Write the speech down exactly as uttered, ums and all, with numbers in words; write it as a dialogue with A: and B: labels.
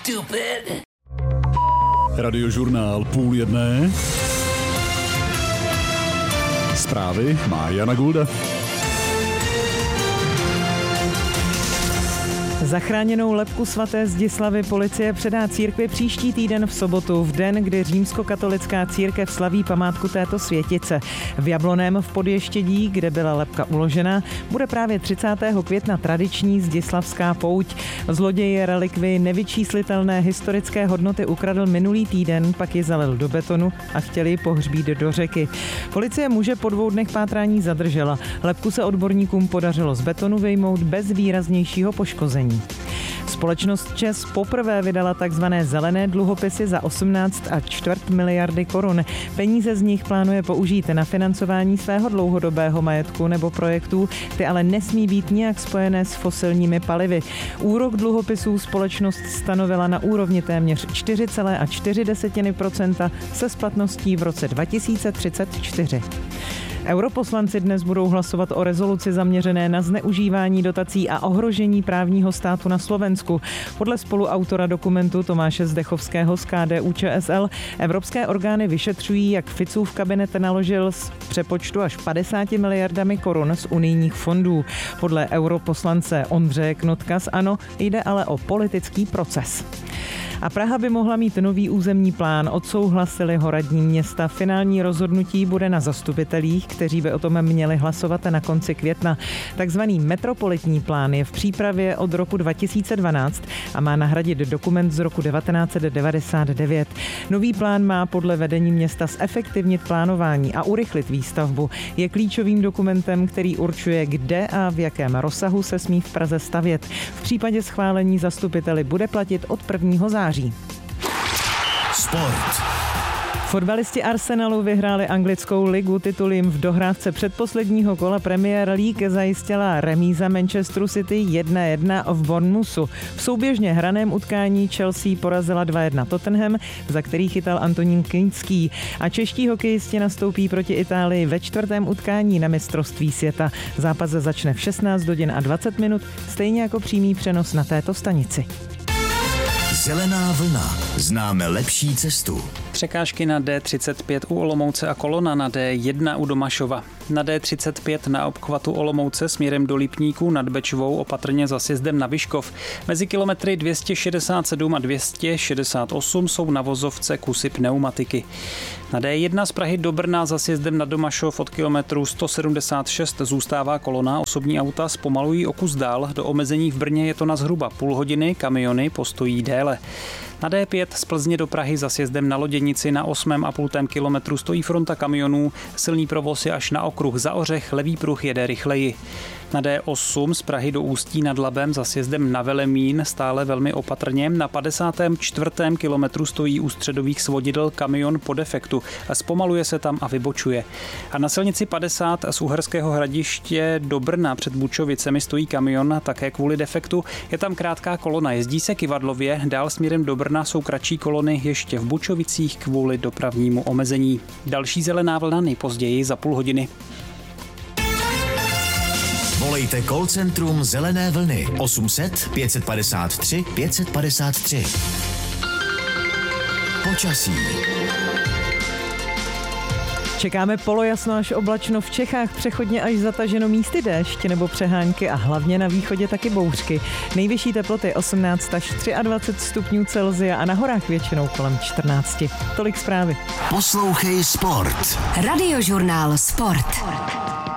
A: stupid.
B: Radiožurnál půl jedné. Zprávy má Jana Gulda.
C: Zachráněnou lebku svaté Zdislavy policie předá církvi příští týden v sobotu, v den, kdy římskokatolická církev slaví památku této světice. V Jablonném v Podještědí, kde byla lebka uložena, bude právě třicátého května tradiční zdislavská pouť. Zloděj relikvy nevyčíslitelné historické hodnoty ukradl minulý týden, pak ji zalil do betonu a chtěli ji pohřbít do řeky. Policie muže po dvou dnech pátrání zadržela. Lebku se odborníkům podařilo z betonu vyjmout bez výraznějšího poškození. Společnost ČEZ poprvé vydala takzvané zelené dluhopisy za osmnáct a čtvrt miliardy korun. Peníze z nich plánuje použít na financování svého dlouhodobého majetku nebo projektů, ty ale nesmí být nijak spojené s fosilními palivy. Úrok dluhopisů společnost stanovila na úrovni téměř čtyři celé čtyři procenta se splatností v roce dva tisíce třicet čtyři. Europoslanci dnes budou hlasovat o rezoluci zaměřené na zneužívání dotací a ohrožení právního státu na Slovensku. Podle spoluautora dokumentu Tomáše Zdechovského z K D U Č S L evropské orgány vyšetřují, jak Ficův kabinet naložil z přepočtu až padesáti miliardami korun z unijních fondů. Podle europoslance Ondřeje Knotka z ANO jde ale o politický proces. A Praha by mohla mít nový územní plán, odsouhlasili ho radní města. Finální rozhodnutí bude na zastupitelích, kteří by o tom měli hlasovat na konci května. Takzvaný metropolitní plán je v přípravě od roku dva tisíce dvanáct a má nahradit dokument z roku devatenáct set devadesát devět. Nový plán má podle vedení města zefektivnit plánování a urychlit výstavbu. Je klíčovým dokumentem, který určuje, kde a v jakém rozsahu se smí v Praze stavět. V případě schválení zastupiteli bude platit od prvního září.
A: Sport.
C: Fotbalisti Arsenalu vyhráli anglickou ligu, titul jim v dohrávce předposledního kola Premier League zajistila remíza Manchesteru City jedna jedna v Bournemouthu. V souběžně hraném utkání Chelsea porazila dva jedna Tottenham, za který chytal Antonín Kinský. A čeští hokejisti nastoupí proti Itálii ve čtvrtém utkání na mistrovství světa. Zápas začne v šestnáct hodin a dvacet minut, stejně jako přímý přenos na této stanici.
A: Zelená vlna. Známe lepší cestu.
D: Překážky na D třicet pět u Olomouce a kolona na D jedna u Domašova. Na D třicet pět na obchvatu Olomouce směrem do Lipníků nad Bečvou opatrně za sjezdem na Vyškov. Mezi kilometry dvě stě šedesát sedm a dvě stě šedesát osm jsou na vozovce kusy pneumatiky. Na D jedna z Prahy do Brna za sjezdem na Domašov od kilometru sto sedmdesát šest zůstává kolona. Osobní auta zpomalují o kus dál. Do omezení v Brně je to na zhruba půl hodiny, kamiony postojí déle. Na D pět z Plzně do Prahy za sjezdem na Loděnici na osmém a půltém kilometru stojí fronta kamionů. Silný provoz je až na okruh za Ořech, levý pruh jede rychleji. Na D osm z Prahy do Ústí nad Labem za sjezdem na Velemín stále velmi opatrně. Na padesátém čtvrtém kilometru stojí u středových svodidel kamion po defektu. Zpomaluje se tam a vybočuje. A na silnici padesát z Uherského Hradiště do Brna před Bučovicemi stojí kamion také kvůli defektu. Je tam krátká kolona, jezdí se kyvadlově, dál směrem do Brna jsou kratší kolony ještě v Bučovicích kvůli dopravnímu omezení. Další zelená vlna nejpozději za půl hodiny.
A: Volejte call centrum Zelené vlny osm set pět padesát tři pět padesát tři. Počasí.
C: Čekáme polojasno až oblačno, v Čechách přechodně až zataženo místy déšť nebo přehánky a hlavně na východě taky bouřky. Nejvyšší teploty osmnáct až dvacet tři stupňů Celsia a na horách většinou kolem čtrnáct. Tolik zprávy.
A: Poslouchej Sport.
E: Radiožurnál Sport.